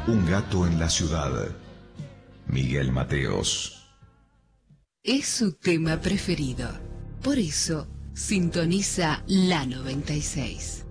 Un gato en la ciudad. Miguel Mateos. Es su tema preferido. Por eso sintoniza la 96.